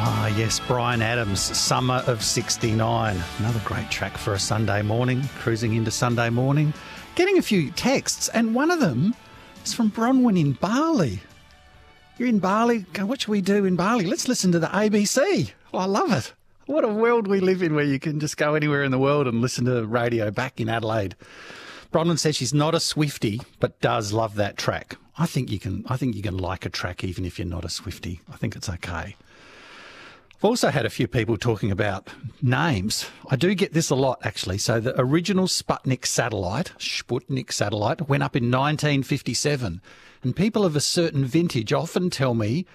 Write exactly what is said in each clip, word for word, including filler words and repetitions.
Ah, yes, Bryan Adams, Summer of sixty-nine. Another great track for a Sunday morning, cruising into Sunday morning. Getting a few texts, and one of them is from Bronwyn in Bali. You're in Bali. Go, what should we do in Bali? Let's listen to the A B C. Oh, I love it. What a world we live in where you can just go anywhere in the world and listen to radio back in Adelaide. Bronwyn says she's not a Swiftie, but does love that track. I think you can. I think you can like a track even if you're not a Swiftie. I think it's okay. I've also had a few people talking about names. I do get this a lot, actually. So the original Sputnik satellite, Sputnik satellite, went up in nineteen fifty-seven. And people of a certain vintage often tell me,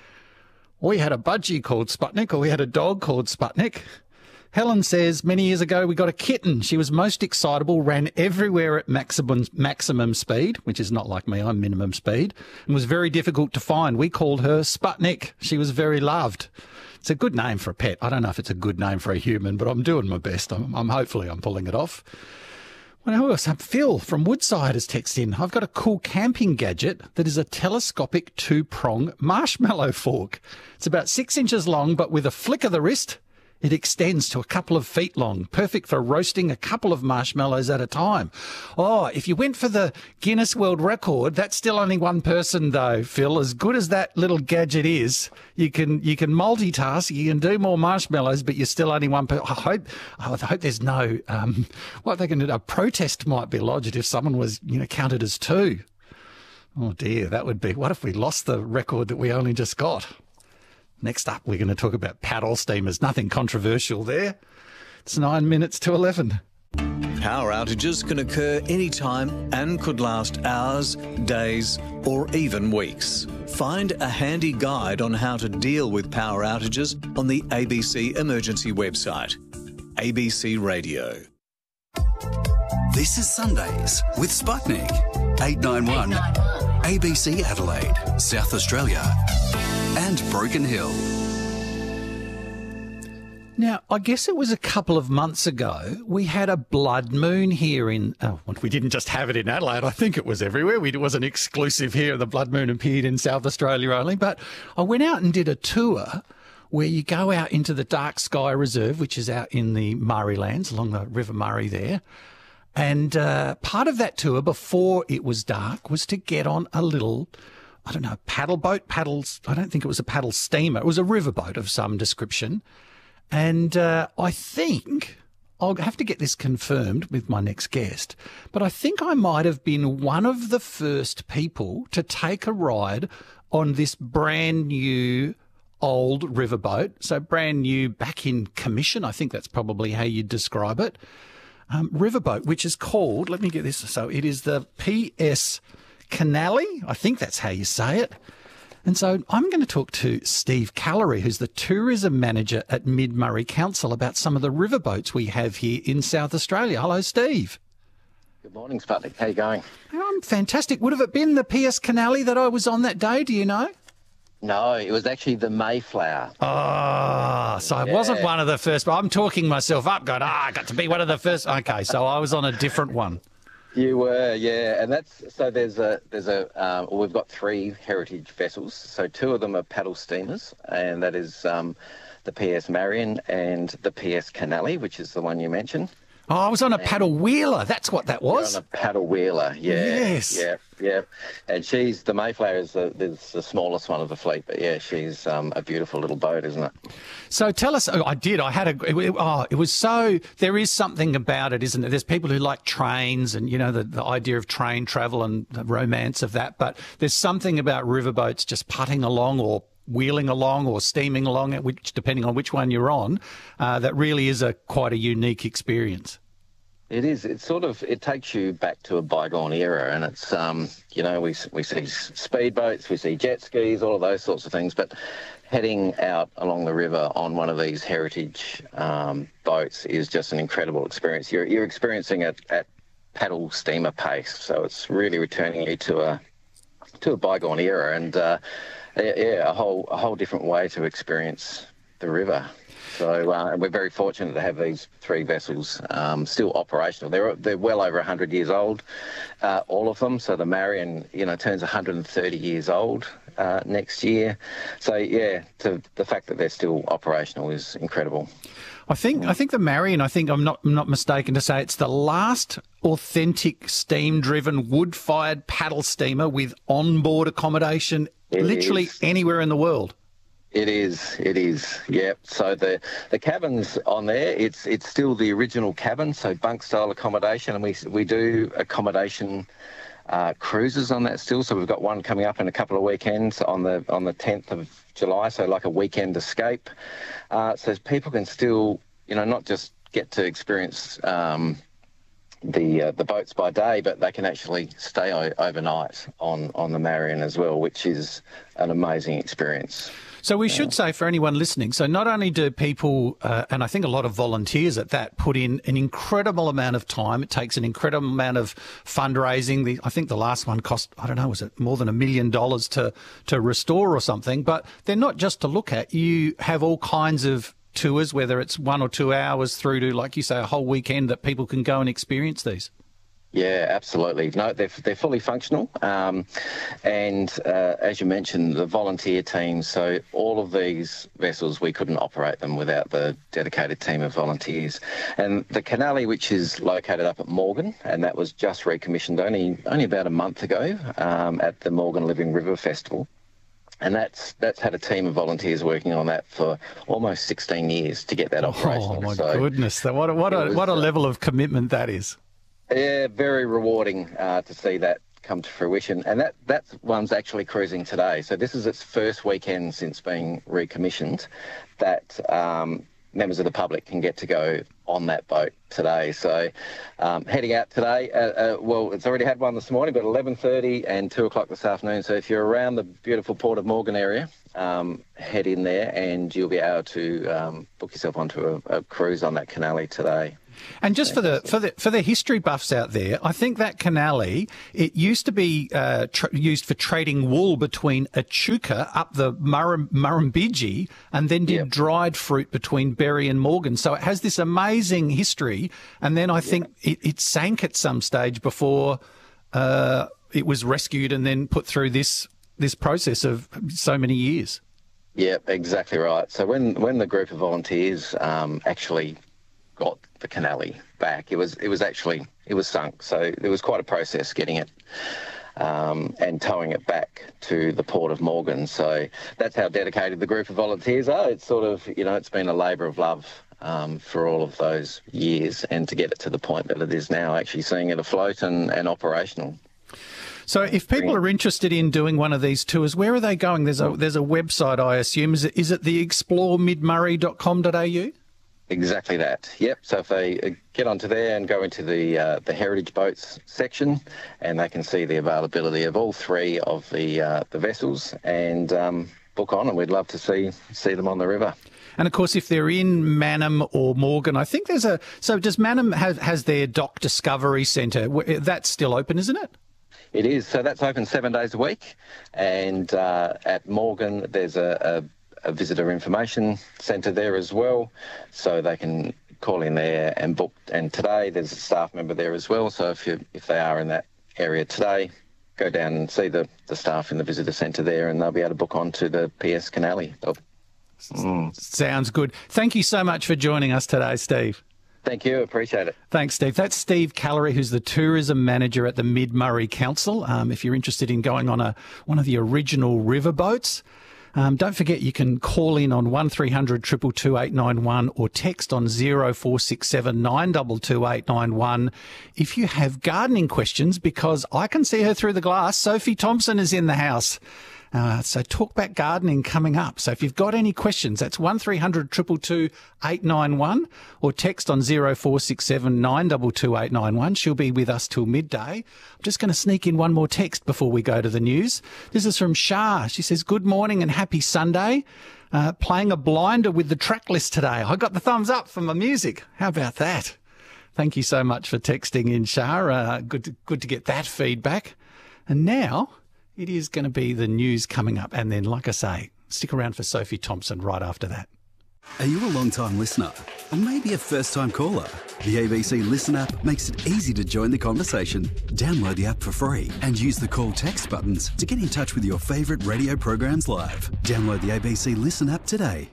we had a budgie called Sputnik, or we had a dog called Sputnik. Helen says, many years ago we got a kitten. She was most excitable, ran everywhere at maximum maximum speed, which is not like me, I'm minimum speed, and was very difficult to find. We called her Sputnik. She was very loved. It's a good name for a pet. I don't know if it's a good name for a human, but I'm doing my best. I'm, I'm hopefully I'm pulling it off. What else? Phil from Woodside has texted in. I've got a cool camping gadget that is a telescopic two-prong marshmallow fork. It's about six inches long, but with a flick of the wrist, it extends to a couple of feet long, perfect for roasting a couple of marshmallows at a time. Oh, if you went for the Guinness World Record, that's still only one person though, Phil. As good as that little gadget is, you can you can multitask, you can do more marshmallows, but you're still only one person. I hope I hope there's no um, what they can do. A protest might be lodged if someone was you know counted as two. Oh dear, that would be. What if we lost the record that we only just got? Next up, we're going to talk about paddle steamers. Nothing controversial there. It's nine minutes to eleven. Power outages can occur anytime and could last hours, days, or even weeks. Find a handy guide on how to deal with power outages on the A B C Emergency website. A B C Radio. This is Sundays with Sputnik. eight nine one A B C Adelaide, South Australia, and Broken Hill. Now, I guess it was a couple of months ago, we had a blood moon here in, oh, we didn't just have it in Adelaide, I think it was everywhere. We, it wasn't exclusive here, the blood moon appeared in South Australia only, but I went out and did a tour where you go out into the Dark Sky Reserve, which is out in the Murray Lands, along the River Murray there. And uh, part of that tour, before it was dark, was to get on a little, I don't know, paddle boat, paddles. I don't think it was a paddle steamer. It was a riverboat of some description. And uh, I think, I'll have to get this confirmed with my next guest, but I think I might have been one of the first people to take a ride on this brand new old riverboat. So brand new, back in commission. I think that's probably how you'd describe it. Um, riverboat, which is called, let me get this, so it is the P S Canally, I think that's how you say it. And so I'm going to talk to Steve Callery, who's the tourism manager at Mid-Murray Council, about some of the riverboats we have here in South Australia. Hello, Steve. Good morning, Sputnik. How are you going? I'm fantastic. Would have it been the P S Canally that I was on that day, do you know? No, it was actually the Mayflower. Oh, so I yeah. wasn't one of the first, but I'm talking myself up, going, ah, I got to be one of the first. Okay, so I was on a different one. You were, yeah, and that's so. There's a there's a um, well, we've got three heritage vessels. So two of them are paddle steamers, and that is um, the P S Marion and the P S Canally, which is the one you mentioned. Oh, I was on a paddle wheeler. That's what that was. On a paddle wheeler, yeah. Yes. Yeah, yeah. And she's, the Mayflower is the, is the smallest one of the fleet, but yeah, she's um, a beautiful little boat, isn't it? So tell us, oh, I did, I had a, it, oh, it was so, there is something about it, isn't it? There's people who like trains and, you know, the, the idea of train travel and the romance of that, but there's something about riverboats just putting along or wheeling along or steaming along, which, depending on which one you're on, uh, that really is a quite a unique experience. It is. It's sort of, it takes you back to a bygone era, and it's, um, you know, we we see speedboats, we see jet skis, all of those sorts of things, but heading out along the river on one of these heritage um, boats is just an incredible experience. You're you're experiencing it at paddle steamer pace, so it's really returning you to a to a bygone era, and uh, yeah, a whole a whole different way to experience the river. So uh, we're very fortunate to have these three vessels um, still operational. They're they're well over one hundred years old, uh, all of them. So the Marion, you know, turns one hundred thirty years old uh, next year. So yeah, to, the fact that they're still operational is incredible. I think I think the Marion, I think I'm not I'm not mistaken to say it's the last authentic steam-driven wood-fired paddle steamer with onboard accommodation, It literally is. anywhere in the world. It is, it is, yep. So the the cabins on there, it's it's still the original cabin, so bunk style accommodation, and we we do accommodation uh, cruises on that still. So we've got one coming up in a couple of weekends on the on the tenth of July, so like a weekend escape. Uh, so people can still, you know, not just get to experience um, the uh, the boats by day, but they can actually stay o- overnight on on the Marion as well, which is an amazing experience. So we should say for anyone listening, so not only do people, uh, and I think a lot of volunteers at that, put in an incredible amount of time. It takes an incredible amount of fundraising. The, I think the last one cost, I don't know, was it more than a million dollars to, to restore or something? But they're not just to look at. You have all kinds of tours, whether it's one or two hours through to, like you say, a whole weekend that people can go and experience these. Yeah, absolutely. No, they're they're fully functional, um, and uh, as you mentioned, the volunteer teams. So all of these vessels, we couldn't operate them without the dedicated team of volunteers. And the Canali, which is located up at Morgan, and that was just recommissioned only only about a month ago um, at the Morgan Living River Festival. And that's that's had a team of volunteers working on that for almost sixteen years to get that operational. Oh my so goodness! What a, what a was, what a uh, level of commitment that is. Yeah, very rewarding uh, to see that come to fruition. And that, that one's actually cruising today. So this is its first weekend since being recommissioned that um, members of the public can get to go on that boat today. So um, heading out today, uh, uh, well, it's already had one this morning, but eleven thirty and two o'clock this afternoon. So if you're around the beautiful Port of Morgan area, um, head in there and you'll be able to um, book yourself onto a, a cruise on that Canali today. And just for the for the for the history buffs out there, I think that Canali, it used to be uh, tr- used for trading wool between Echuca up the Murrum- Murrumbidgee, and then did Yep. dried fruit between Berry and Morgan. So it has this amazing history. And then I think it, it sank at some stage before uh, it was rescued and then put through this this process of so many years. Yep, exactly right. So when when the group of volunteers um, actually got the Canali back, it was it was actually it was sunk. So it was quite a process getting it um, and towing it back to the Port of Morgan. So that's how dedicated the group of volunteers are. It's sort of, you know, it's been a labour of love um, for all of those years, and to get it to the point that it is now, actually seeing it afloat and, and operational. So if people are interested in doing one of these tours, where are they going? There's a there's a website, I assume. Is it, is it the explore mid murray dot com dot a u? Exactly that. Yep. So if they uh, get onto there and go into the uh, the heritage boats section, and they can see the availability of all three of the uh, the vessels, and um, book on, and we'd love to see see them on the river. And of course, if they're in Mannum or Morgan, I think there's a. So does Mannum have has their Dock Discovery Centre? That's still open, isn't it? It is. So that's open seven days a week, and uh, at Morgan there's a, a a visitor information centre there as well, so they can call in there and book. And today there's a staff member there as well, so if you if they are in that area today, go down and see the, the staff in the visitor centre there, and they'll be able to book on to the P S Canali. Mm. Sounds good. Thank you so much for joining us today, Steve. Thank you, appreciate it. Thanks, Steve. That's Steve Callery, who's the tourism manager at the Mid Murray Council. Um, if you're interested in going on a one of the original river boats, Um, don't forget you can call in on one three hundred two two two eight nine one or text on zero four six seven nine two two eight nine one if you have gardening questions, because I can see her through the glass. Sophie Thompson is in the house. Uh, so Talkback Gardening coming up. So if you've got any questions, that's one three hundred two two two eight nine one or text on zero four six seven nine two two eight nine one. She'll be with us till midday. I'm just going to sneak in one more text before we go to the news. This is from Shah. She says, good morning and happy Sunday. Uh, playing a blinder with the track list today. I got the thumbs up for my music. How about that? Thank you so much for texting in, Shah. Uh, good to, good to get that feedback. And now it is going to be the news coming up. And then, like I say, stick around for Sophie Thompson right after that. Are you a long-time listener? Or maybe a first-time caller? The A B C Listen app makes it easy to join the conversation. Download the app for free and use the call text buttons to get in touch with your favourite radio programs live. Download the A B C Listen app today.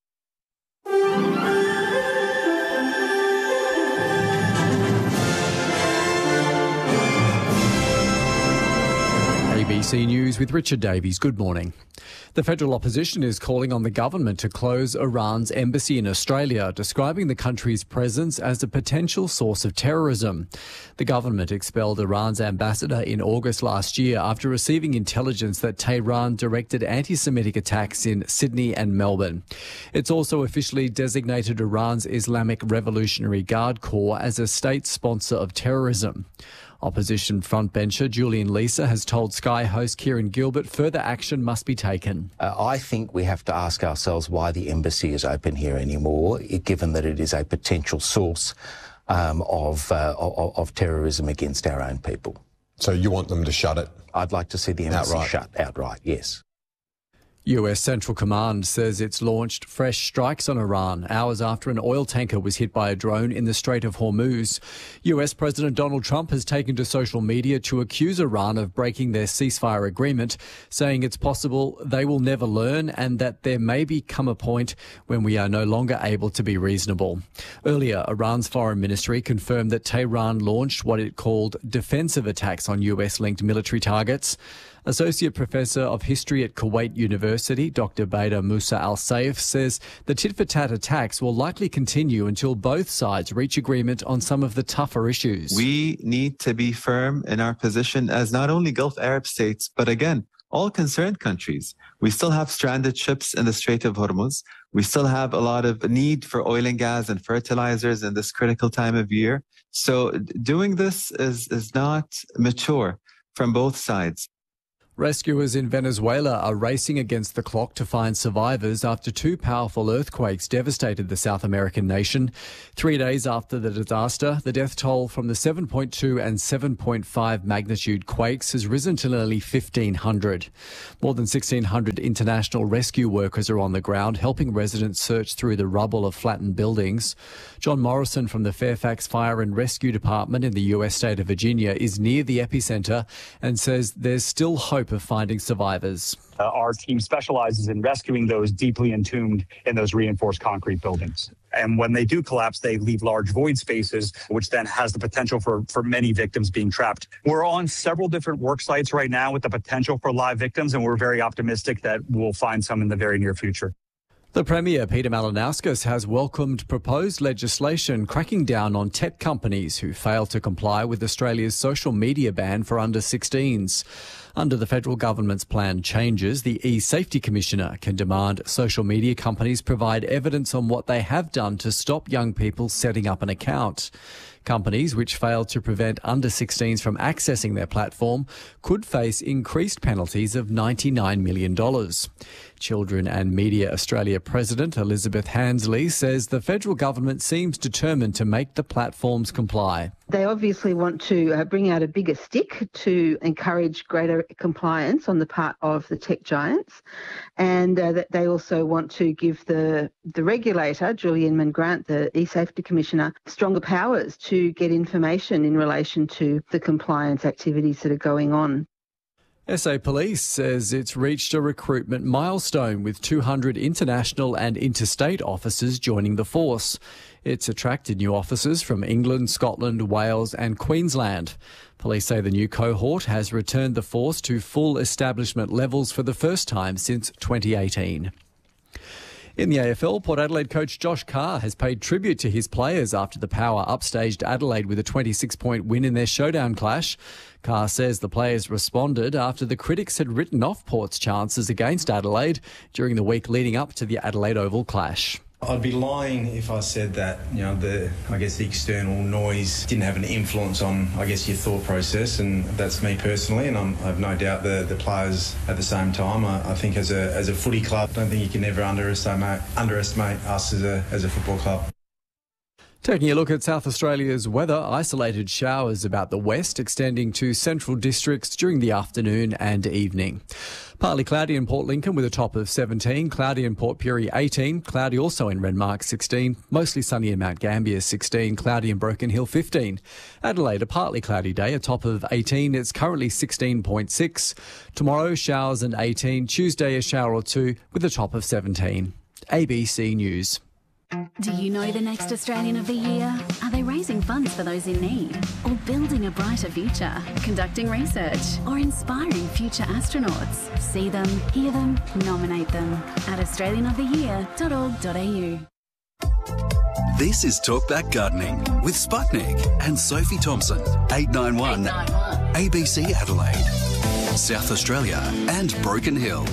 A B C News with Richard Davies. Good morning. The federal opposition is calling on the government to close Iran's embassy in Australia, describing the country's presence as a potential source of terrorism. The government expelled Iran's ambassador in August last year after receiving intelligence that Tehran directed anti-Semitic attacks in Sydney and Melbourne. It's also officially designated Iran's Islamic Revolutionary Guard Corps as a state sponsor of terrorism. Opposition frontbencher Julian Leeser has told Sky host Kieran Gilbert further action must be taken. Uh, I think we have to ask ourselves why the embassy is open here anymore, given that it is a potential source um, of, uh, of of terrorism against our own people. So you want them to shut it? I'd like to see the embassy outright. shut outright, yes. U S Central Command says it's launched fresh strikes on Iran hours after an oil tanker was hit by a drone in the Strait of Hormuz. U S President Donald Trump has taken to social media to accuse Iran of breaking their ceasefire agreement, saying it's possible they will never learn and that there may become a point when we are no longer able to be reasonable. Earlier, Iran's foreign ministry confirmed that Tehran launched what it called defensive attacks on U S-linked military targets. Associate Professor of History at Kuwait University, Doctor Bader Musa Al-Saif, says the tit-for-tat attacks will likely continue until both sides reach agreement on some of the tougher issues. We need to be firm in our position as not only Gulf Arab states, but again, all concerned countries. We still have stranded ships in the Strait of Hormuz. We still have a lot of need for oil and gas and fertilizers in this critical time of year. So doing this is, is not mature from both sides. Rescuers in Venezuela are racing against the clock to find survivors after two powerful earthquakes devastated the South American nation. Three days after the disaster, the death toll from the seven point two and seven point five magnitude quakes has risen to nearly fifteen hundred. More than sixteen hundred international rescue workers are on the ground, helping residents search through the rubble of flattened buildings. John Morrison from the Fairfax Fire and Rescue Department in the U S state of Virginia is near the epicenter and says there's still hope of finding survivors. Uh, our team specializes in rescuing those deeply entombed in those reinforced concrete buildings. And when they do collapse, they leave large void spaces, which then has the potential for, for many victims being trapped. We're on several different work sites right now with the potential for live victims, and we're very optimistic that we'll find some in the very near future. The Premier, Peter Malinauskas, has welcomed proposed legislation cracking down on tech companies who fail to comply with Australia's social media ban for under sixteens. Under the federal government's planned changes, the e-Safety Commissioner can demand social media companies provide evidence on what they have done to stop young people setting up an account. Companies which fail to prevent under sixteens from accessing their platform could face increased penalties of ninety-nine million dollars. Children and Media Australia President Elizabeth Hansley says the federal government seems determined to make the platforms comply. They obviously want to uh, bring out a bigger stick to encourage greater compliance on the part of the tech giants, and uh, that they also want to give the, the regulator, Julian Mann-Grant, the e-Safety Commissioner, stronger powers to get information in relation to the compliance activities that are going on. S A Police says it's reached a recruitment milestone with two hundred international and interstate officers joining the force. It's attracted new officers from England, Scotland, Wales and Queensland. Police say the new cohort has returned the force to full establishment levels for the first time since twenty eighteen. In the A F L, Port Adelaide coach Josh Carr has paid tribute to his players after the Power upstaged Adelaide with a twenty-six point win in their showdown clash. Carr says the players responded after the critics had written off Port's chances against Adelaide during the week leading up to the Adelaide Oval clash. I'd be lying if I said that, you know, the, I guess the external noise didn't have an influence on, I guess, your thought process, and that's me personally, and I'm, I have no doubt the, the players at the same time. I, I think as a as a footy club, I don't think you can ever underestimate underestimate us as a as a football club. Taking a look at South Australia's weather, isolated showers about the west extending to central districts during the afternoon and evening. Partly cloudy in Port Lincoln with a top of seventeen, cloudy in Port Pirie eighteen, cloudy also in Renmark sixteen, mostly sunny in Mount Gambier sixteen, cloudy in Broken Hill fifteen. Adelaide, a partly cloudy day, a top of eighteen, it's currently sixteen point six. Tomorrow, showers and eighteen, Tuesday a shower or two with a top of seventeen. A B C News. Do you know the next Australian of the Year? Are they raising funds for those in need? Or building a brighter future? Conducting research? Or inspiring future astronauts? See them, hear them, nominate them at australian of the year dot org dot a u. This is Talkback Gardening with Sputnik and Sophie Thompson, eight nine one, A B C Adelaide, South Australia and Broken Hill.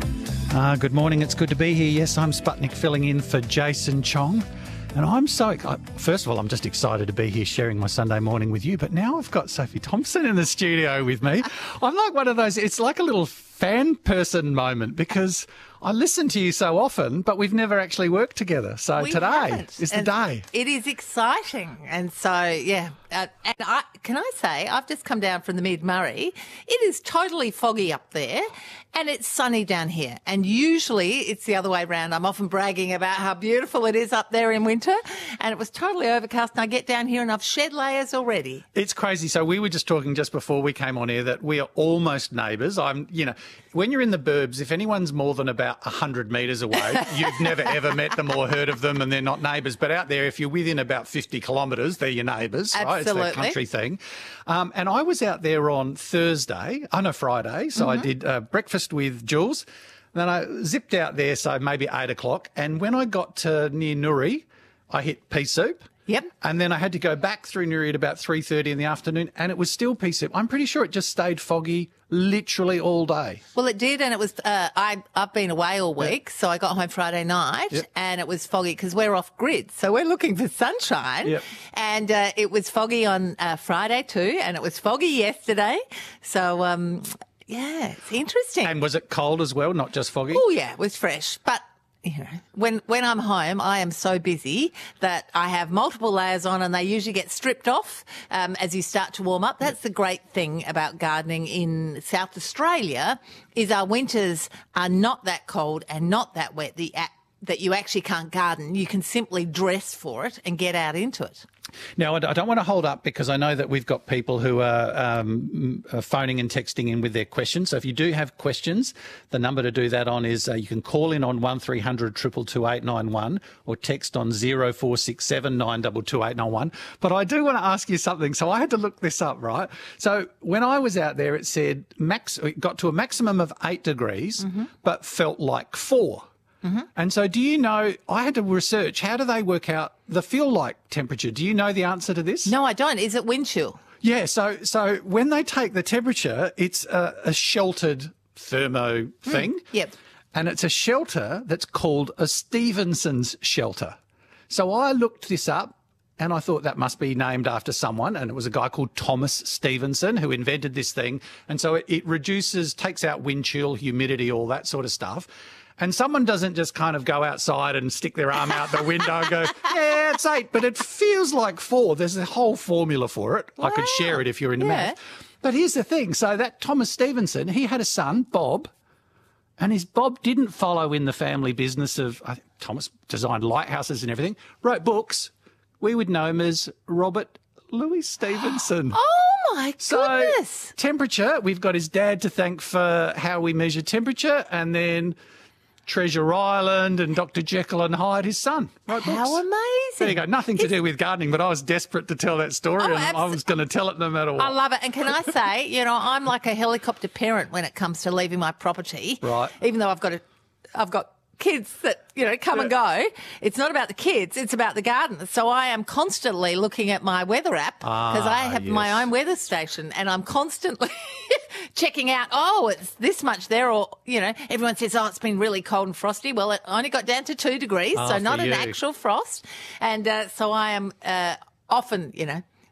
Uh, good morning. It's good to be here. Yes, I'm Sputnik filling in for Jason Chong. And I'm so, first of all, I'm just excited to be here sharing my Sunday morning with you. But now I've got Sophie Thompson in the studio with me. I'm like one of those, it's like a little fan person moment because I listen to you so often, but we've never actually worked together. So we today haven't. is the and day. It is exciting. And so, yeah. Uh, and I, can I say, I've just come down from the Mid-Murray. It is totally foggy up there and it's sunny down here. And usually it's the other way around. I'm often bragging about how beautiful it is up there in winter. And it was totally overcast. And I get down here and I've shed layers already. It's crazy. So we were just talking just before we came on air that we are almost neighbours. I'm, you know, when you're in the burbs, if anyone's more than about one hundred metres away, you've never ever met them or heard of them and they're not neighbours. But out there, if you're within about fifty kilometres, they're your neighbours, right? It's the country thing. Um, and I was out there on Thursday, oh no, Friday, so mm-hmm. I did uh, breakfast with Jules. Then I zipped out there, so maybe eight o'clock. And when I got to near Nuri, I hit pea soup. Yep. And then I had to go back through Nuri at about three thirty in the afternoon, and it was still pea soup. I'm pretty sure it just stayed foggy literally all day. Well, it did, and it was, uh, I, I've been away all week, yep. so I got home Friday night, yep. and it was foggy because we're off grid, so we're looking for sunshine. Yep. And uh, it was foggy on uh, Friday too, and it was foggy yesterday. So, um, yeah, it's interesting. And was it cold as well, not just foggy? Oh, yeah, it was fresh, but... You know, when when I'm home, I am so busy that I have multiple layers on and they usually get stripped off um, as you start to warm up. That's the great thing about gardening in South Australia is our winters are not that cold and not that wet the, that you actually can't garden. You can simply dress for it and get out into it. Now, I don't want to hold up because I know that we've got people who are um, phoning and texting in with their questions. So if you do have questions, the number to do that on is uh, you can call in on one three hundred two two two eight nine one or text on zero four six seven nine two two eight nine one. But I do want to ask you something. So I had to look this up, right? So when I was out there, it said max, it got to a maximum of eight degrees, mm-hmm. but felt like four. Mm-hmm. And so do you know, I had to research, how do they work out the feel-like temperature? Do you know the answer to this? No, I don't. Is it wind chill? Yeah, so so when they take the temperature, it's a, a sheltered thermo thing. Mm, yep. And it's a shelter that's called a Stevenson's shelter. So I looked this up and I thought that must be named after someone, and it was a guy called Thomas Stevenson who invented this thing. And so it, it reduces, takes out wind chill, humidity, all that sort of stuff. And someone doesn't just kind of go outside and stick their arm out the window and go, yeah, it's eight, but it feels like four. There's a whole formula for it. Wow. I could share it if you're into yeah. math. But here's the thing. So that Thomas Stevenson, he had a son, Bob, and his Bob didn't follow in the family business of, I think Thomas designed lighthouses and everything, wrote books. We would know him as Robert Louis Stevenson. Oh, my goodness. So temperature, we've got his dad to thank for how we measure temperature, and then Treasure Island and Doctor Jekyll and Hyde, his son, wrote books. How amazing. There you go. Nothing to do with gardening, but I was desperate to tell that story, oh, and abs- I was going to tell it no matter what. I love it. And can I say, you know, I'm like a helicopter parent when it comes to leaving my property. Right. Even though I've got a, I've got kids that, you know, come yeah. and go. It's not about the kids, it's about the garden. So I am constantly looking at my weather app because ah, I have yes. my own weather station, and I'm constantly checking out, oh, it's this much there, or, you know, everyone says, oh, it's been really cold and frosty. Well, it only got down to two degrees, oh, so not an actual frost. And uh, so I am uh, often, you know,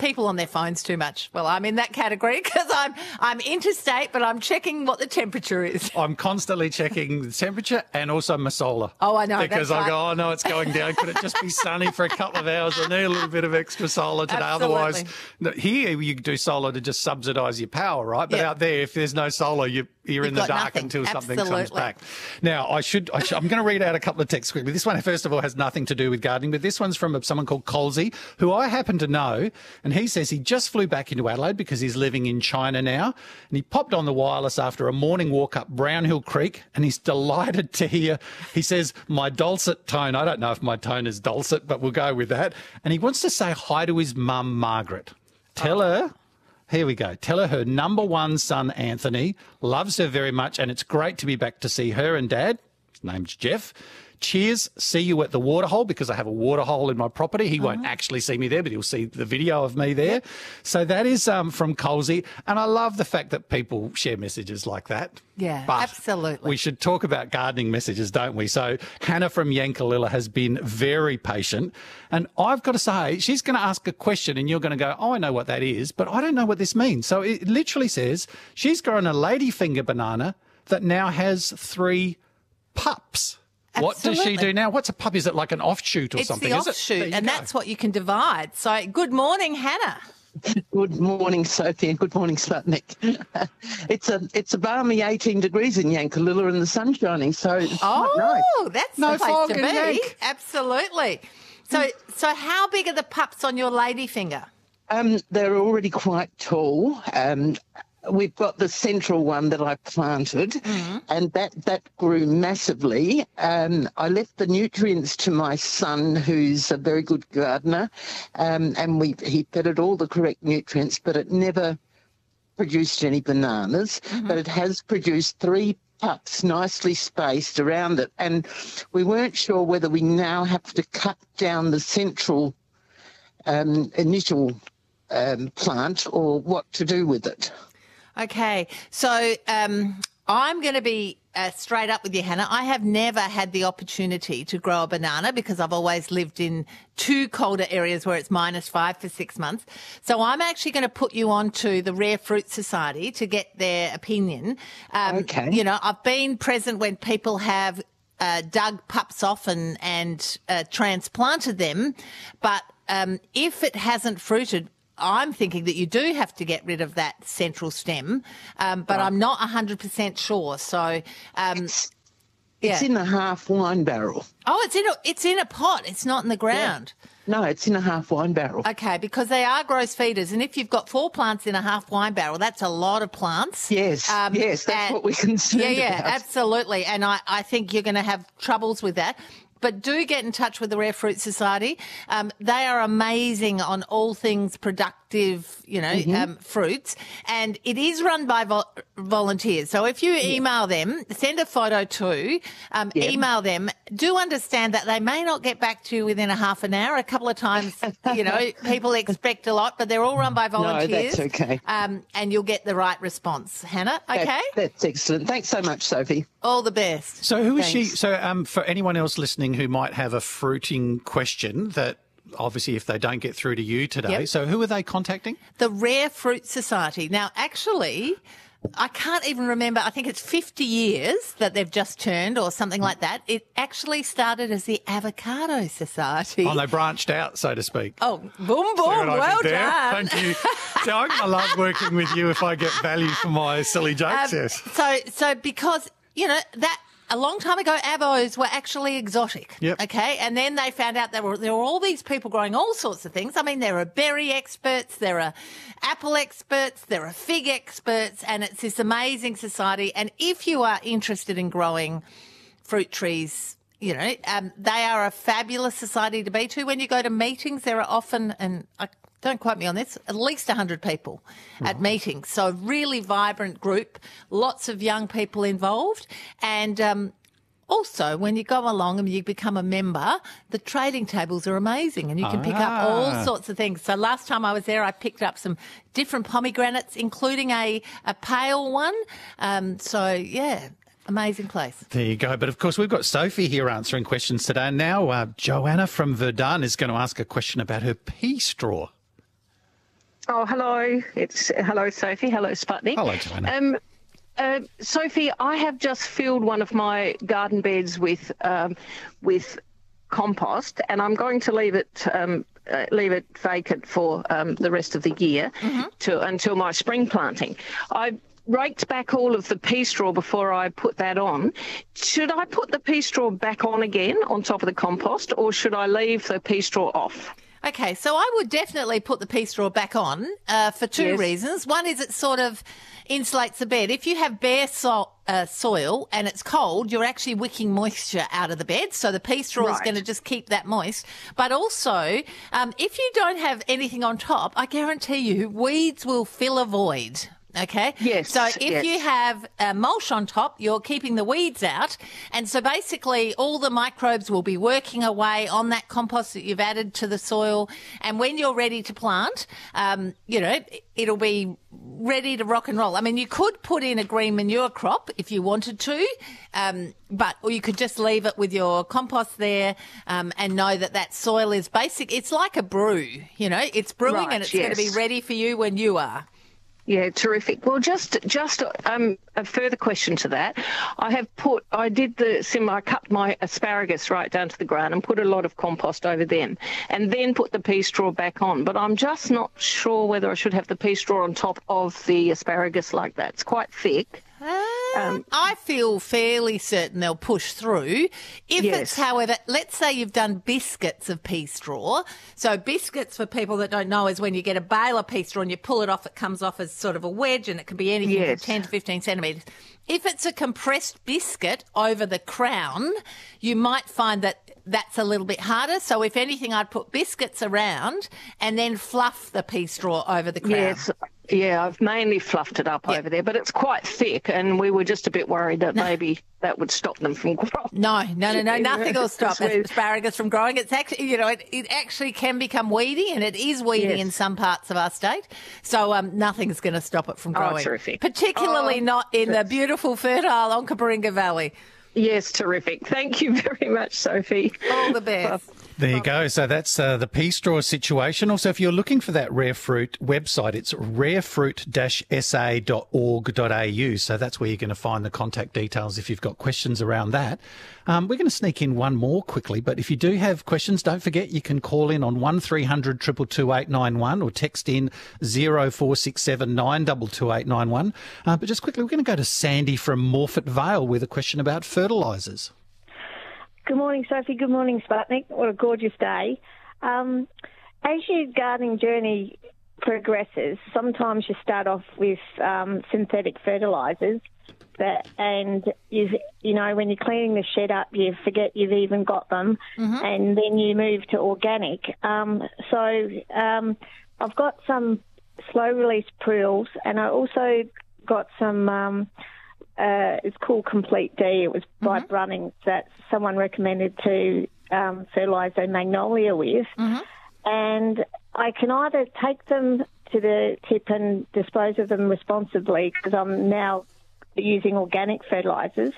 people on their phones too much. Well, I'm in that category because I'm I'm interstate, but I'm checking what the temperature is. I'm constantly checking the temperature and also my solar. Oh, I know. Because that's I go, right. oh, no, it's going down. Could it just be sunny for a couple of hours? I need a little bit of extra solar today. Absolutely. Otherwise, no, here you do solar to just subsidise your power, right? But Yep. out there, if there's no solar, you, you're You've in the got dark nothing. until something Absolutely. comes back. Now, I should, I should, I'm going to read out a couple of texts quickly. This one, first of all, has nothing to do with gardening, but this one's from someone called Colsey, who I happen to know, and he says he just flew back into Adelaide because he's living in China now, and he popped on the wireless after a morning walk up Brownhill Creek, and he's delighted to hear, he says, my dulcet tone. I don't know if my tone is dulcet, but we'll go with that. And he wants to say hi to his mum, Margaret. Tell her... Here we go. Tell her her number one son, Anthony, loves her very much, and it's great to be back to see her and Dad. His name's Jeff. Cheers. See you at the waterhole, because I have a waterhole in my property. He won't actually see me there, but he'll see the video of me there. So that is um, from Colsey. And I love the fact that people share messages like that. Yeah, But absolutely. we should talk about gardening messages, don't we? So Hannah from Yankalilla has been very patient. And I've got to say, she's going to ask a question and you're going to go, oh, I know what that is, but I don't know what this means. So it literally says she's grown a ladyfinger banana that now has three pups. What does she Absolutely. do now? What's a pup? Is it like an offshoot or It's something? the is it? There offshoot, you and go. that's what you can divide. So, good morning, Hannah. Good morning, Sophie, and good morning, Sputnik. it's a it's a balmy eighteen degrees in Yankalilla and the sun's shining, so it's quite nice. Oh, that's No the place fog to in be. Yank. Absolutely. So, so how big are the pups on your ladyfinger? Um, they're already quite tall. Um, we've got the central one that I planted, Mm-hmm. and that, that grew massively. Um, I left the nutrients to my son, who's a very good gardener, um, and we he fed it all the correct nutrients, but it never produced any bananas. Mm-hmm. But it has produced three pups nicely spaced around it, and we weren't sure whether we now have to cut down the central um, initial um, plant or what to do with it. Okay, so um, I'm going to be uh, straight up with you, Hannah. I have never had the opportunity to grow a banana because I've always lived in two colder areas where it's minus five for six months. So I'm actually going to put you on to the Rare Fruit Society to get their opinion. Um, Okay. You know, I've been present when people have uh, dug pups off and, and uh, transplanted them, but um, if it hasn't fruited, I'm thinking that you do have to get rid of that central stem, um, but I'm not one hundred percent sure. So, um, It's yeah. in a half wine barrel. Oh, it's in a it's in a pot. It's not in the ground. No, it's in a half wine barrel. Okay, because they are gross feeders, and if you've got four plants in a half wine barrel, that's a lot of plants. Yes, yes, that's and- what we're concerned Yeah, yeah, about. absolutely. And I, I think you're going to have troubles with that. But do get in touch with the Rare Fruit Society. Um, they are amazing on all things productive, you know, Mm-hmm. um, fruits. And it is run by vol- volunteers. So if you email them, send a photo to, um, Yeah. email them. Do understand that they may not get back to you within a half an hour. A couple of times, you know, people expect a lot, but they're all run by volunteers. that's okay. Um, and you'll get the right response. Hannah, okay? That- that's excellent. Thanks so much, Sophie. All the best. So who is she? Thanks. So um, for anyone else listening who might have a fruiting question that obviously if they don't get through to you today, Yep. so who are they contacting? The Rare Fruit Society. Now, actually, I can't even remember. I think it's fifty years that they've just turned or something like that. It actually started as the Avocado Society. Oh, they branched out, so to speak. Oh, boom, See boom. what I Well did there? done. Thank you. So I'm going to love working with you if I get value for my silly jokes, Um, yes. So, so because, you know, that a long time ago, avos were actually exotic. Yep. Okay. And then they found out there were, there were all these people growing all sorts of things. I mean, there are berry experts, there are apple experts, there are fig experts, and it's this amazing society. And if you are interested in growing fruit trees, you know, um, they are a fabulous society to be to. When you go to meetings, there are often, and I don't quote me on this, at least one hundred people at meetings. So really vibrant group, lots of young people involved. And um, also, when you go along and you become a member, the trading tables are amazing and you can pick up Ah. all sorts of things. So last time I was there, I picked up some different pomegranates, including a, a pale one. Um, so, yeah, amazing place. There you go. But of course, we've got Sophie here answering questions today. And now uh, Joanna from Verdun is going to ask a question about her pea straw. Oh, hello. It's hello, Sophie. Hello, Sputnik. Hello, Joanna. Um, uh, Sophie, I have just filled one of my garden beds with um, with compost, and I'm going to leave it um, uh, leave it vacant for um, the rest of the year mm-hmm. to until my spring planting. I raked back all of the pea straw before I put that on. Should I put the pea straw back on again on top of the compost, or should I leave the pea straw off? Okay, so I would definitely put the pea straw back on uh, for two Yes. reasons. One is it sort of insulates the bed. If you have bare so- uh, soil and it's cold, you're actually wicking moisture out of the bed, so the pea straw is Right. going to just keep that moist. But also, um, if you don't have anything on top, I guarantee you weeds will fill a void. Okay? Yes, So if yes. you have uh, mulch on top, you're keeping the weeds out. And so basically all the microbes will be working away on that compost that you've added to the soil. And when you're ready to plant, um, you know, it'll be ready to rock and roll. I mean, you could put in a green manure crop if you wanted to, um, but or you could just leave it with your compost there um, and know that that soil is basic. It's like a brew, you know, it's brewing Right, and it's going to be yes. ready for you when you are. Yeah, terrific. Well, just just um, a further question to that. I have put, I did the sim, I cut my asparagus right down to the ground and put a lot of compost over them, and then put the pea straw back on. But I'm just not sure whether I should have the pea straw on top of the asparagus like that. It's quite thick. Um, I feel fairly certain they'll push through. If Yes. it's, however, let's say you've done biscuits of pea straw. So biscuits, for people that don't know, is when you get a bale of pea straw and you pull it off, it comes off as sort of a wedge, and it can be anything Yes. from ten to fifteen centimetres. If it's a compressed biscuit over the crown, you might find that that's a little bit harder. So if anything, I'd put biscuits around and then fluff the pea straw over the crown. Yes, yeah, I've mainly fluffed it up over there, but it's quite thick, and we were just a bit worried that maybe that would stop them from growing. No, no, no, no, nothing will stop Because we- asparagus from growing. It's actually, you know, it, it actually can become weedy, and it is weedy Yes. in some parts of our state. So um, nothing's going to stop it from Oh, growing. terrific. Particularly Oh, not in the that's- beautiful, fertile Onkaparinga Valley. Yes, terrific. Thank you very much, Sophie. All the best. There you go. So that's uh, the pea straw situation. Also, if you're looking for that Rare Fruit website, it's rare fruit dash s a dot org dot a u. So that's where you're going to find the contact details if you've got questions around that. Um, we're going to sneak in one more quickly, but if you do have questions, don't forget you can call in on one three hundred two two two eight nine one or text in zero four six seven nine two two eight nine one. Uh, but just quickly, we're going to go to Sandy from Morfett Vale with a question about fertilisers. Good morning, Sophie. Good morning, Sputnik. What a gorgeous day. Um, as your gardening journey progresses, sometimes you start off with um, synthetic fertilisers, that, and you you know when you're cleaning the shed up, you forget you've even got them, Mm-hmm. and then you move to organic. Um, so um, I've got some slow release prills, and I also got some. Um, Uh, it's called Complete D. It was by Mm-hmm. Brunnings that someone recommended to um, fertilise their magnolia with. Mm-hmm. And I can either take them to the tip and dispose of them responsibly because I'm now using organic fertilisers,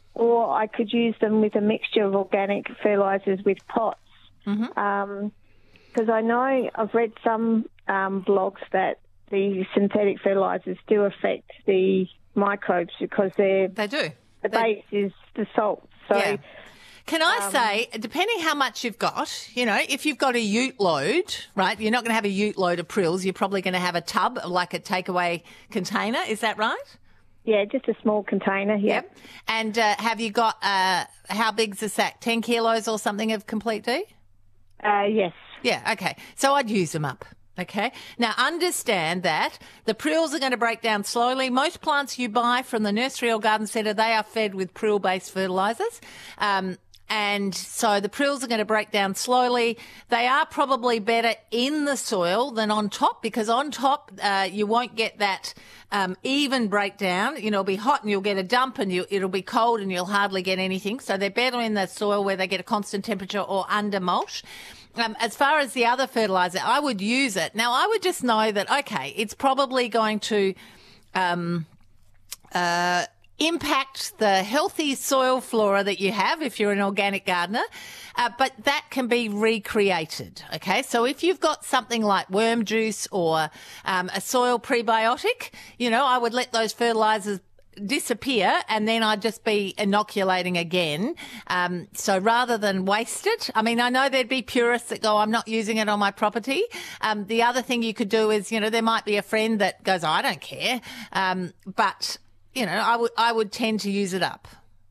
or I could use them with a mixture of organic fertilisers with pots. Mm-hmm. Um, because I know I've read some um, blogs that the synthetic fertilisers do affect the microbes because they're They do. the base is the salt. So Yeah. Can I um, say, depending how much you've got, you know, if you've got a ute load, right, you're not going to have a ute load of prills. You're probably going to have a tub, like a takeaway container. Is that right? Yeah, just a small container. Yeah. Yep. And uh, have you got, uh, how big's the sack? ten kilos or something of Complete D? Uh, yes. Yeah, okay. So I'd use them up. Okay. Now, understand that the prills are going to break down slowly. Most plants you buy from the nursery or garden centre, they are fed with prill-based fertilisers. Um, and so the prills are going to break down slowly. They are probably better in the soil than on top because on top uh, you won't get that um, even breakdown. You know, it'll be hot and you'll get a dump and you, it'll be cold and you'll hardly get anything. So they're better in the soil where they get a constant temperature or under mulch. Um, as far as the other fertiliser, I would use it. Now, I would just know that, okay, it's probably going to, um, uh, impact the healthy soil flora that you have if you're an organic gardener, uh, but that can be recreated, okay? So if you've got something like worm juice or um, a soil prebiotic, you know, I would let those fertilisers disappear and then I'd just be inoculating again. Um, so rather than waste it, I mean, I know there'd be purists that go, I'm not using it on my property. Um, the other thing you could do is, you know, there might be a friend that goes, I don't care. Um, but, you know, I would I would tend to use it up.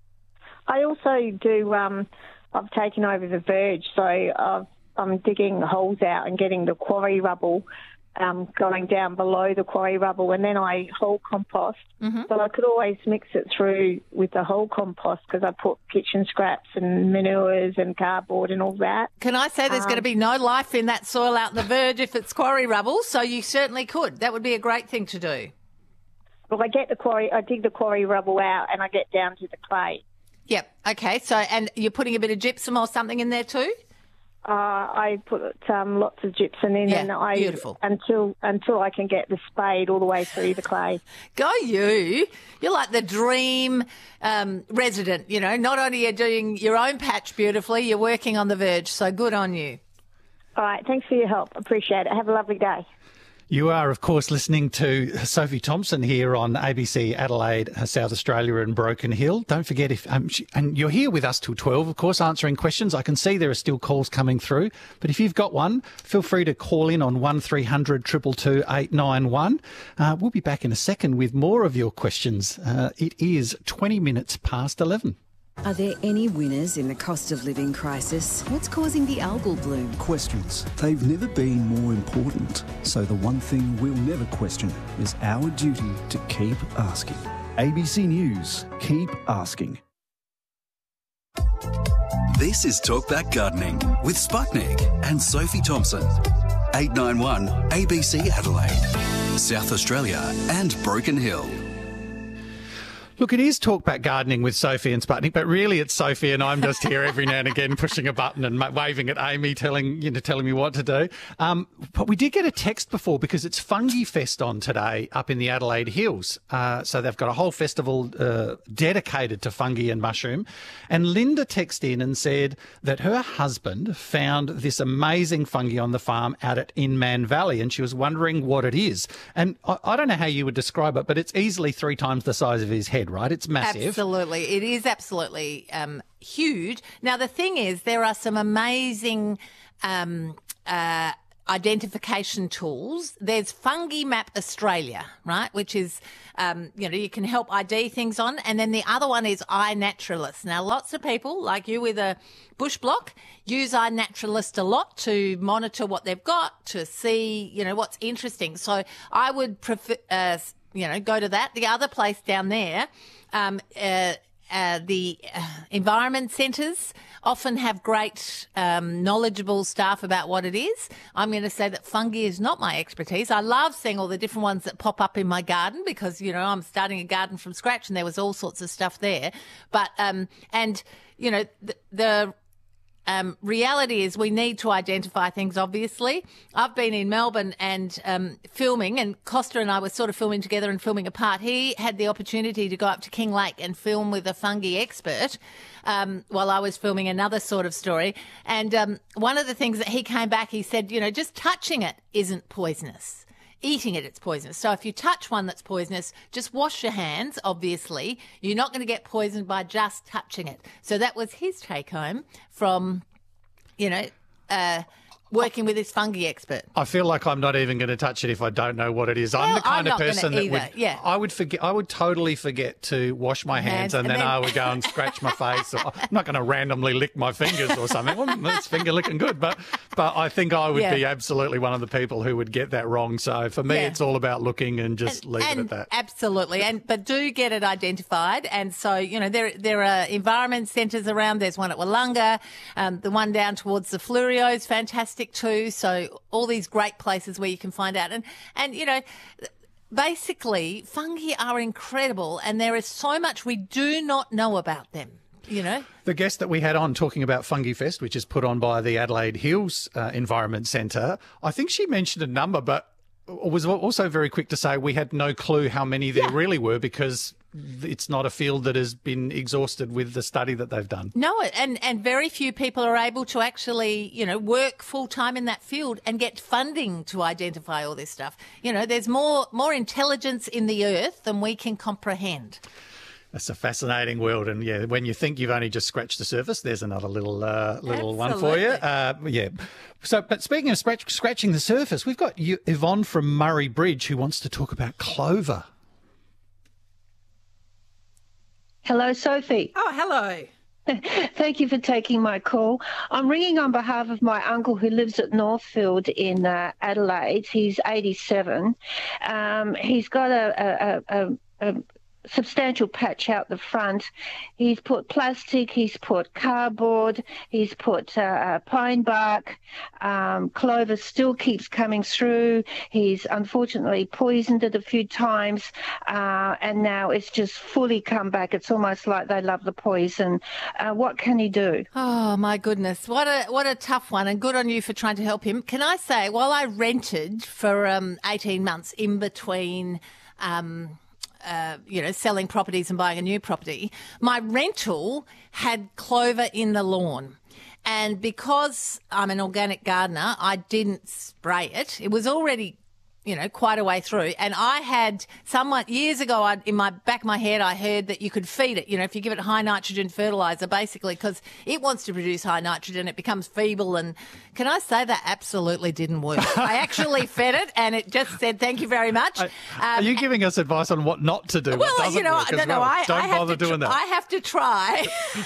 I also do, um, I've taken over the verge, so I've, I'm digging holes out and getting the quarry rubble Um, going down below the quarry rubble, and then I whole compost. Mm-hmm. So I could always mix it through with the whole compost because I put kitchen scraps and manures and cardboard and all that. Can I say there's um, going to be no life in that soil out in the verge if it's quarry rubble? So you certainly could. That would be a great thing to do. Well, I get the quarry, I dig the quarry rubble out, and I get down to the clay. Yep. Okay. So, and you're putting a bit of gypsum or something in there too? Uh, I put um, lots of gypsum in, yeah, and I beautiful. until until I can get the spade all the way through the clay. Go you! You're like the dream um, resident. You know, not only are you doing your own patch beautifully, you're working on the verge. So good on you. All right, thanks for your help. Appreciate it. Have a lovely day. You are, of course, listening to Sophie Thompson here on A B C Adelaide, South Australia and Broken Hill. Don't forget, if um, she, and you're here with us till twelve, of course, answering questions. I can see there are still calls coming through, but if you've got one, feel free to call in on one three hundred two two two eight nine one. Uh, we'll be back in a second with more of your questions. Uh, it is twenty minutes past eleven. Are there any winners in the cost of living crisis? What's causing the algal bloom? Questions. They've never been more important. So the one thing we'll never question is our duty to keep asking. A B C News. Keep asking. This is Talkback Gardening with Sputnik and Sophie Thompson. eight nine one A B C Adelaide, South Australia and Broken Hill. Look, it is Talkback Gardening with Sophie and Sputnik, but really it's Sophie and I'm just here every now and again pushing a button and waving at Amy, telling you know, telling me what to do. Um, but we did get a text before because it's Fungi Fest on today up in the Adelaide Hills. Uh, so they've got a whole festival uh, dedicated to fungi and mushroom. And Linda texted in and said that her husband found this amazing fungi on the farm out at Inman Valley, and she was wondering what it is. And I, I don't know how you would describe it, but it's easily three times the size of his head. Right, it's massive. Absolutely, it is absolutely um, huge. Now, the thing is, there are some amazing um, uh, identification tools. There's Fungi Map Australia, right, which is, um, you know, you can help I D things on. And then the other one is iNaturalist. Now, lots of people, like you with a bush block, use iNaturalist a lot to monitor what they've got, to see, you know, what's interesting. So I would prefer... Uh, you know, go to that. The other place down there, um, uh, uh, the uh, environment centres often have great, um, knowledgeable staff about what it is. I'm going to say that fungi is not my expertise. I love seeing all the different ones that pop up in my garden because, you know, I'm starting a garden from scratch and there was all sorts of stuff there. But, um, and, you know, the, the Um, reality is we need to identify things, obviously. I've been in Melbourne and um, filming, and Costa and I were sort of filming together and filming apart. He had the opportunity to go up to King Lake and film with a fungi expert um, while I was filming another sort of story. And um, one of the things that he came back, he said, you know, just touching it isn't poisonous. Eating it, it's poisonous. So if you touch one that's poisonous, just wash your hands, obviously. You're not going to get poisoned by just touching it. So that was his take home from, you know, uh, working with this fungi expert. I feel like I'm not even going to touch it if I don't know what it is. Well, I'm the kind I'm of person that either. would, yeah. I would forget, I would totally forget to wash my hands, hands and, and then, then I would go and scratch my face. Or, I'm not going to randomly lick my fingers or something. Well, this finger looking good, but but I think I would yeah. be absolutely one of the people who would get that wrong. So for me, yeah. it's all about looking and just and, leave and it at that. Absolutely, and but do get it identified. And so you know there there are environment centres around. There's one at Wollonga, um, the one down towards the Flurio is fantastic too. So all these great places where you can find out. And, and you know, basically, fungi are incredible and there is so much we do not know about them, you know. The guest that we had on talking about Fungi Fest, which is put on by the Adelaide Hills uh, Environment Centre, I think she mentioned a number, but was also very quick to say we had no clue how many there yeah. really were because it's not a field that has been exhausted with the study that they've done. No, and, and very few people are able to actually, you know, work full-time in that field and get funding to identify all this stuff. You know, there's more more intelligence in the earth than we can comprehend. It's a fascinating world, and yeah, when you think you've only just scratched the surface, there's another little uh, little Absolutely. one for you. Uh, yeah. So, but speaking of scratch, scratching the surface, we've got you, Yvonne from Murray Bridge, who wants to talk about clover. Hello, Sophie. Oh, hello. Thank you for taking my call. I'm ringing on behalf of my uncle who lives at Northfield in uh, Adelaide. He's eighty-seven. Um, he's got a, a, a, a substantial patch out the front. He's put plastic, he's put cardboard, he's put uh, pine bark. Um, clover still keeps coming through. He's unfortunately poisoned it a few times, uh, and now it's just fully come back. It's almost like they love the poison. Uh, what can he do? Oh, my goodness. What a what a tough one, and good on you for trying to help him. Can I say, while I rented for um, eighteen months in between um Uh, you know, selling properties and buying a new property, my rental had clover in the lawn. And because I'm an organic gardener, I didn't spray it. It was already, you know, quite a way through. And I had someone, years ago, I'd, in my back of my head, I heard that you could feed it, you know, if you give it high nitrogen fertiliser, basically, because it wants to produce high nitrogen, it becomes feeble. And can I say that absolutely didn't work? I actually fed it and it just said, thank you very much. Um, Are you giving us advice on what not to do? Well, what you know, work no, as no, well? I, Don't I bother have to doing tr- that. I have to try.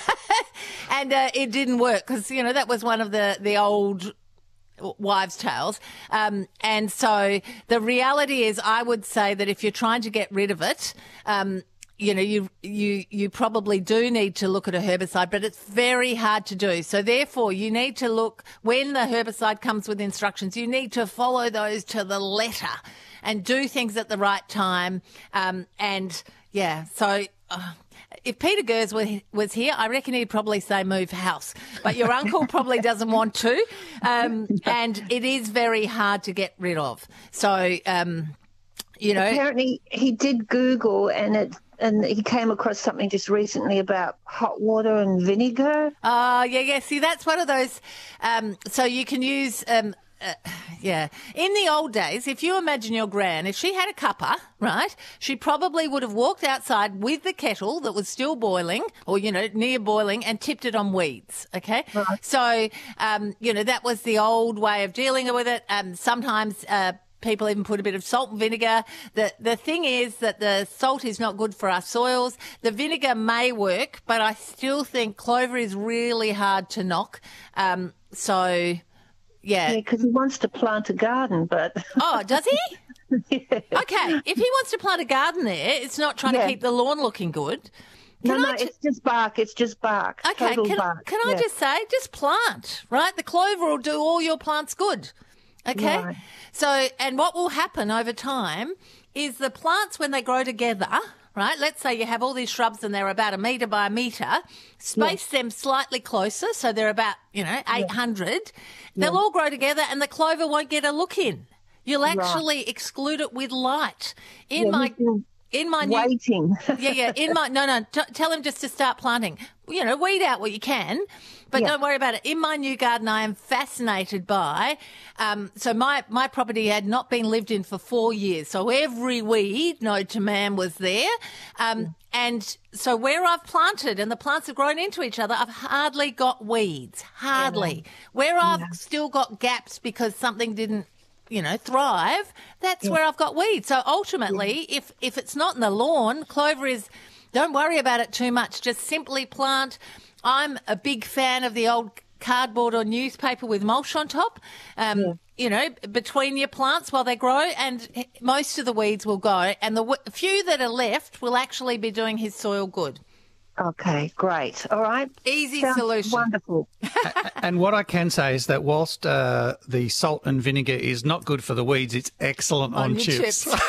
and uh, it didn't work because, you know, that was one of the, the old wives' tales. Um, and so the reality is, I would say that if you're trying to get rid of it, um, you know, you, you, you probably do need to look at a herbicide, but it's very hard to do. So therefore you need to look, when the herbicide comes with instructions, you need to follow those to the letter and do things at the right time. Um, and yeah, so, uh, if Peter Gers was here, I reckon he'd probably say move house. But your uncle probably doesn't want to. Um, and it is very hard to get rid of. So, um, you know. Apparently he did Google and it and he came across something just recently about hot water and vinegar. Oh, uh, yeah, yeah. See, that's one of those. Um, so you can use... Um, Uh, yeah. In the old days, if you imagine your gran, if she had a cuppa, right, she probably would have walked outside with the kettle that was still boiling or, you know, near boiling and tipped it on weeds, okay? Right. So, um, you know, that was the old way of dealing with it. Um, sometimes uh, people even put a bit of salt and vinegar. The, the thing is that the salt is not good for our soils. The vinegar may work, but I still think clover is really hard to knock. Um, so... Yeah, because yeah, he wants to plant a garden, but... Oh, does he? Yeah. Okay, if he wants to plant a garden there, it's not trying yeah. to keep the lawn looking good. Can no, I no, ju- it's just bark. It's just bark. Okay, Total can, bark. can I yeah. just say, just plant, right? The clover will do all your plants good, okay? Right. So, and what will happen over time is the plants, when they grow together... Right, let's say you have all these shrubs and they're about a metre by a metre, space yeah. them slightly closer, so they're about, you know, eight hundred. Yeah. They'll yeah. all grow together and the clover won't get a look in. You'll actually right. exclude it with light. In yeah, my... In my new, waiting. yeah, yeah. In my no, no. T- tell him just to start planting. You know, weed out what you can, but yeah. don't worry about it. In my new garden, I am fascinated by. Um, so my my property had not been lived in for four years, so every weed known to man was there. Um, yeah. And so where I've planted and the plants have grown into each other, I've hardly got weeds. Hardly. Yeah. Where I've yeah. still got gaps because something didn't, you know, thrive, that's yeah. where I've got weeds. So ultimately, yeah. if, if it's not in the lawn, clover is, don't worry about it too much. Just simply plant. I'm a big fan of the old cardboard or newspaper with mulch on top, um, yeah. you know, between your plants while they grow, and most of the weeds will go. And the w- few that are left will actually be doing his soil good. Okay, great. All right. Easy Sounds solution. Wonderful. And what I can say is that whilst uh, the salt and vinegar is not good for the weeds, it's excellent on, on chips. chips.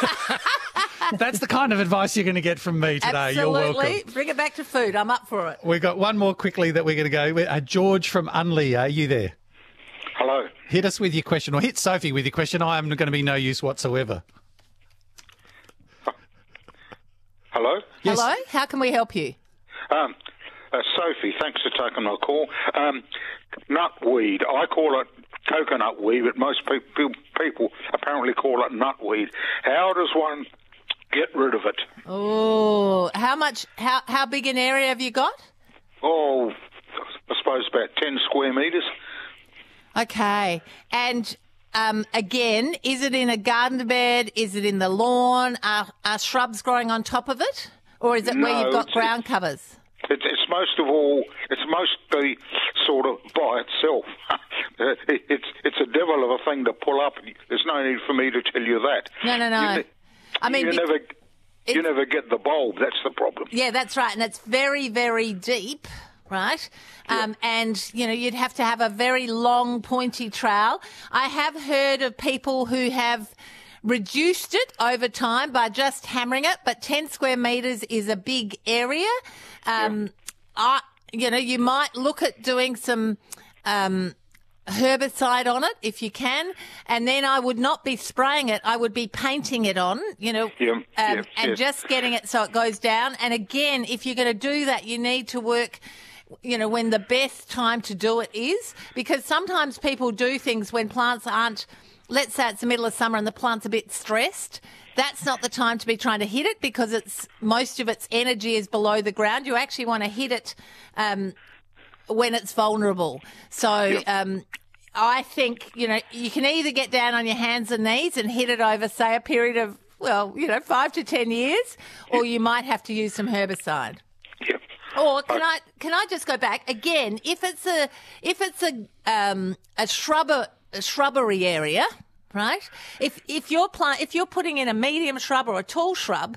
That's the kind of advice you're going to get from me today. Absolutely. You're welcome. Bring it back to food. I'm up for it. We've got one more quickly that we're going to go with. Uh, George from Unley, are you there? Hello. Hit us with your question, or hit Sophie with your question. I am going to be no use whatsoever. Hello? Yes. Hello, how can we help you? Um, uh, Sophie, thanks for taking my call. Um, nutweed, I call it coconut weed, but most people, people apparently call it nutweed. How does one get rid of it? Oh, how much, how, how big an area have you got? Oh, I suppose about ten square metres. Okay, and um, again, is it in a garden bed? Is it in the lawn? Are, are shrubs growing on top of it? Or is it No, where you've got it's- ground covers? It's, it's most of all, it's mostly sort of by itself. it, it's it's a devil of a thing to pull up. There's no need for me to tell you that. No, no, no. You, ne- I mean, you it- never you never get the bulb. That's the problem. Yeah, that's right. And it's very, very deep, right? Um, and, you know, you'd have to have a very long, pointy trowel. I have heard of people who have reduced it over time by just hammering it, but ten square metres is a big area. Um, I, you know, you might look at doing some um, herbicide on it if you can, and then I would not be spraying it. I would be painting it on, you know, Yeah, um, yeah, and yeah. just getting it so it goes down. And again, if you're going to do that, you need to work, you know, when the best time to do it is, because sometimes people do things when plants aren't, let's say it's the middle of summer and the plant's a bit stressed. That's not the time to be trying to hit it because it's most of its energy is below the ground. You actually want to hit it um, when it's vulnerable. So um, I think, you know, you can either get down on your hands and knees and hit it over, say, a period of, well, you know, five to ten years, or you might have to use some herbicide. Yep. Or can I can I just go back again? If it's a if it's a um, a shrub a shrubbery area, right? If if you're plant if you're putting in a medium shrub or a tall shrub,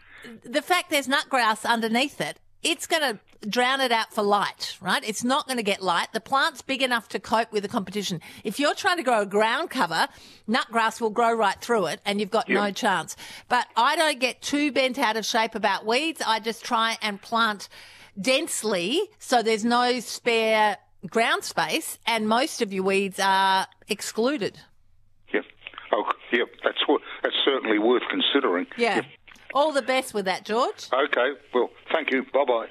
the fact there's nut grass underneath it, it's going to drown it out for light, right? It's not going to get light. The plant's big enough to cope with the competition. If you're trying to grow a ground cover, nut grass will grow right through it and you've got no chance. But I don't get too bent out of shape about weeds. I just try and plant densely so there's no spare ground space and most of your weeds are excluded. Yep. Oh, yep. That's what. That's certainly worth considering. Yeah. Yep. All the best with that, George. Okay. Well, thank you. Bye bye.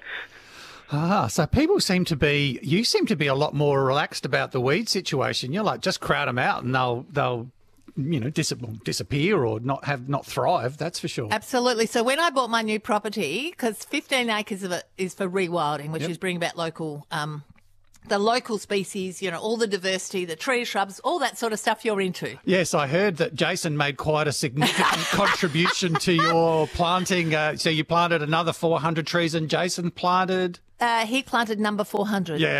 Ah, so people seem to be, you seem to be a lot more relaxed about the weed situation. You're like, just crowd them out and they'll, they'll, you know, dis- disappear or not have, not thrive. That's for sure. Absolutely. So when I bought my new property, because fifteen acres of it is for rewilding, which Yep. is bringing about local, um, the local species, you know, all the diversity, the tree shrubs, all that sort of stuff you're into. Yes, I heard that Jason made quite a significant contribution to your planting. Uh, so you planted another four hundred trees and Jason planted... Uh, he planted number four hundred. Yeah.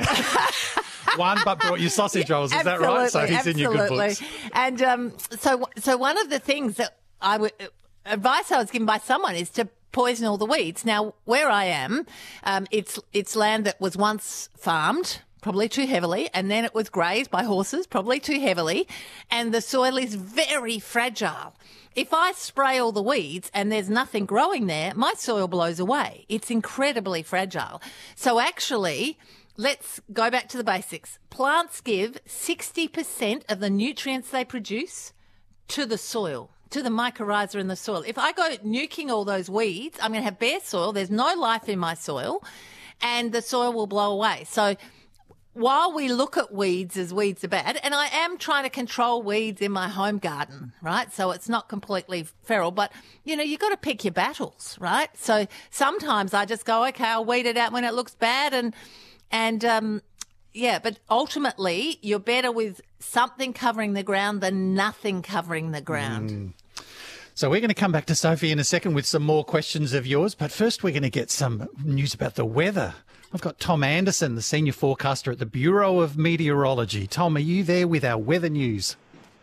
One, but brought you sausage rolls. Is that right? So he's in your good absolutely. books. And um, so, so one of the things that I would advice I was given by someone is to poison all the weeds. Now, where I am, um, it's it's land that was once farmed, probably too heavily, and then it was grazed by horses, probably too heavily, and the soil is very fragile. If I spray all the weeds and there's nothing growing there, my soil blows away. It's incredibly fragile. So actually, let's go back to the basics. Plants give sixty percent of the nutrients they produce to the soil, to the mycorrhiza in the soil. If I go nuking all those weeds, I'm going to have bare soil. There's no life in my soil, and the soil will blow away. So while we look at weeds as weeds are bad, and I am trying to control weeds in my home garden, right? So it's not completely feral, but, you know, you've got to pick your battles, right? So sometimes I just go, okay, I'll weed it out when it looks bad and, and, um, yeah, but ultimately you're better with something covering the ground than nothing covering the ground. Mm. So we're going to come back to Sophie in a second with some more questions of yours, but first we're going to get some news about the weather. I've got Tom Anderson, the senior forecaster at the Bureau of Meteorology. Tom, are you there with our weather news?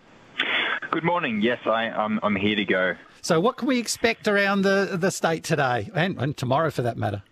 Good morning. Yes, I, I'm, I'm here to go. So what can we expect around the, the state today and, and tomorrow for that matter?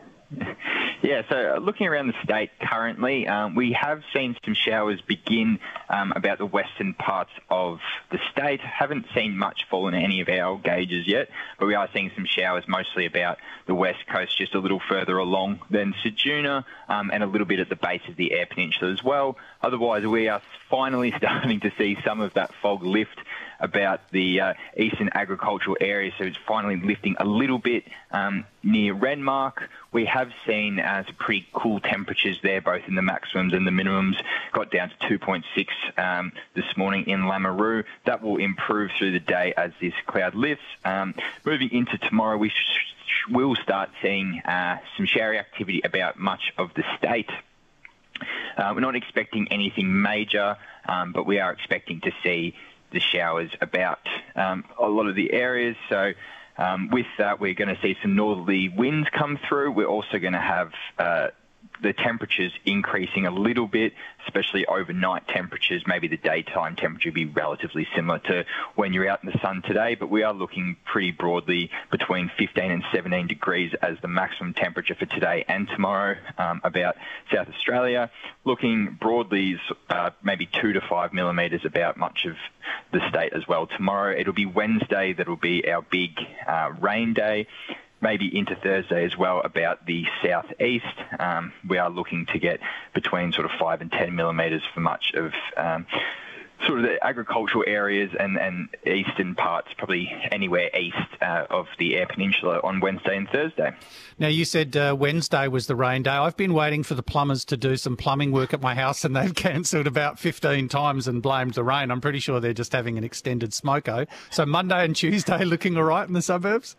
Yeah, so looking around the state currently, um, we have seen some showers begin um, about the western parts of the state. Haven't seen much fall in any of our gauges yet, but we are seeing some showers mostly about the west coast, just a little further along than Ceduna, um, and a little bit at the base of the Eyre Peninsula as well. Otherwise, we are finally starting to see some of that fog lift about the uh, eastern agricultural areas, so it's finally lifting a little bit um, near Renmark. We have seen uh, some pretty cool temperatures there, both in the maximums and the minimums. Got down to two point six um, this morning in Lameroo. That will improve through the day as this cloud lifts. Um, moving into tomorrow, we sh- will start seeing uh, some showery activity about much of the state. Uh, we're not expecting anything major, um, but we are expecting to see the showers about um, a lot of the areas. So um, with that, we're going to see some northerly winds come through. We're also going to have uh, the temperatures increasing a little bit, especially overnight temperatures. Maybe the daytime temperature will be relatively similar to when you're out in the sun today, but we are looking pretty broadly between fifteen and seventeen degrees as the maximum temperature for today and tomorrow um, about South Australia. Looking broadly, uh, maybe two to five millimetres about much of the state as well tomorrow. It'll be Wednesday that'll be our big uh, rain day. Maybe into Thursday as well about the southeast. Um, we are looking to get between sort of five and ten millimetres for much of um, sort of the agricultural areas and, and eastern parts, probably anywhere east uh, of the Eyre Peninsula on Wednesday and Thursday. Now, you said uh, Wednesday was the rain day. I've been waiting for the plumbers to do some plumbing work at my house, and they've cancelled about fifteen times and blamed the rain. I'm pretty sure they're just having an extended smoko. So Monday and Tuesday looking all right in the suburbs?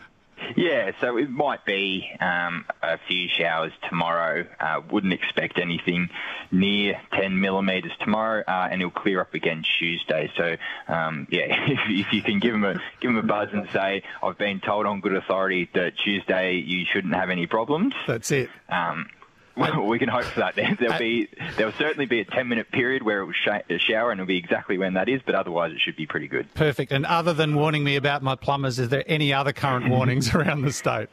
Yeah, so it might be um, a few showers tomorrow. Uh, wouldn't expect anything near ten millimetres tomorrow, uh, and it'll clear up again Tuesday. So, um, yeah, if, if you can give them a give them a buzz and say, I've been told on good authority that Tuesday you shouldn't have any problems. That's it. Um, Well, we can hope for that. There, there'll be there'll certainly be a ten-minute period where it will sh- shower, and it'll be exactly when that is. But otherwise, it should be pretty good. Perfect. And other than warning me about my plumbers, is there any other current warnings around the state?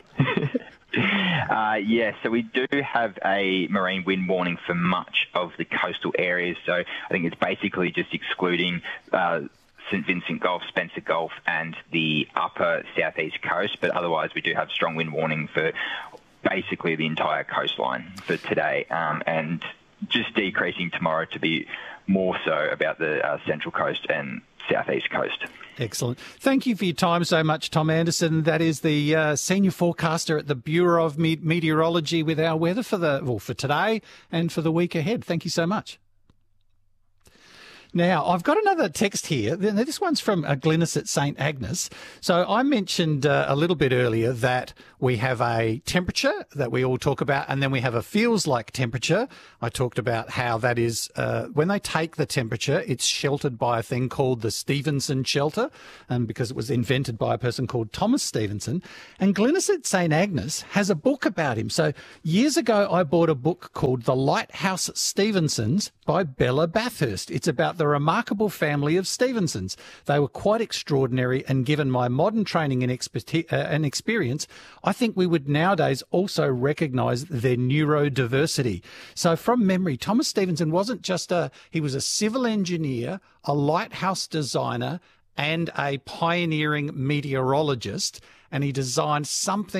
Uh, yeah, so we do have a marine wind warning for much of the coastal areas. So I think it's basically just excluding Uh, St Vincent Gulf, Spencer Gulf, and the upper southeast coast. But otherwise, we do have strong wind warning for basically the entire coastline for today, um, and just decreasing tomorrow to be more so about the uh, central coast and southeast coast. Excellent. Thank you for your time so much, Tom Anderson. That is the uh, senior forecaster at the Bureau of Me- Meteorology with our weather for the well, for today and for the week ahead. Thank you so much. Now, I've got another text here. This one's from uh, Glynis at St Agnes. So I mentioned uh, a little bit earlier that we have a temperature that we all talk about, and then we have a feels like temperature. I talked about how that is, uh, when they take the temperature, it's sheltered by a thing called the Stevenson shelter, um, because it was invented by a person called Thomas Stevenson. And Glynis at St Agnes has a book about him. So years ago, I bought a book called The Lighthouse Stevensons by Bella Bathurst. It's about the remarkable family of Stevensons. They were quite extraordinary, and given my modern training and, expertise, uh, and experience, I think we would nowadays also recognise their neurodiversity. So from memory, Thomas Stevenson wasn't just a, he was a civil engineer, a lighthouse designer, and a pioneering meteorologist, and he designed something